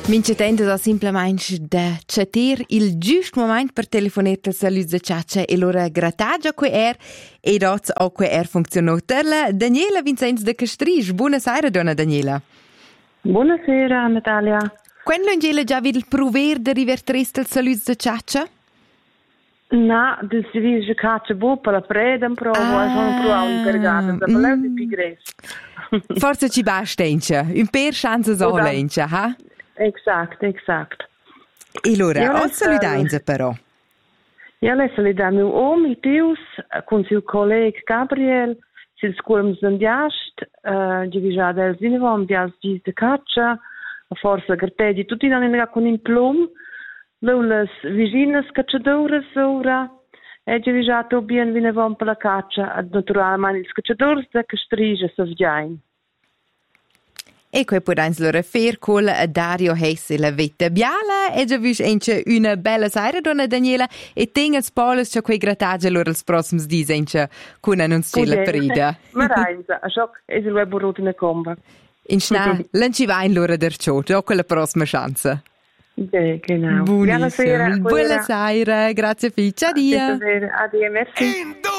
Mince tende da simplemente da chatter il giusto momento per telefonare al saluto da ciaccia e loro grattagia que e dots o que funzionò. Terla Daniela Vincenz de Castris. Buonasera, donna Daniela. Buonasera, Natalia. Quando Angela già vede il prover di rivertrist al saluto da ciaccia? No, del servizio caccia per la preda, però sono provare un pergato, da volevo di pigres. Forse ci basta, un per chance so lencia, ha? Exact. E allora, o salutanza però? Io le saluta mio uomo, il Pius, con il suo collega Gabriel, il scuola zandiast, di già del zinevom, di als di caccia, forse cartedi, tutti hanno con il plum, le vicine cacciadoras ora, e di già tu bien vinevom per la caccia, naturalmente il cacciador da Castris se vdiain. E qui può loro fer col Dario Hesse la vetta biala e già vis ence una bella sera donna Daniela e tenga spoilers c'è quei grattaggi loro il prossimo dis ence con annunziare la prida. Ma reinza, a shock è il web route in comba. In schna, lanci va in loro der ciò, già quella prossima chance. Genau. Buonasera, grazie Ficcia, addio. Addio, merci.